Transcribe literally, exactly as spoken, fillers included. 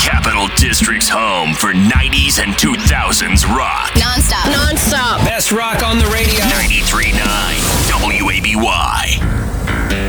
Capital District's home for nineties and two thousands rock. Non-stop. Non-stop. Best rock on the